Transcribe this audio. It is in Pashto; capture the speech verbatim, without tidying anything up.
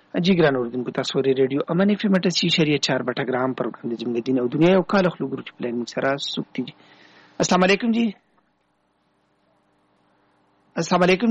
जी ګران اوردونکو تاسو ورې ریډیو امن اف ام اسی شریعه چار بټه ګرام پروګرام د زموږ دین او دنیا یو کال خلک ګروپ پلان موږ سره سوکتي. السلام علیکم جی. السلام علیکم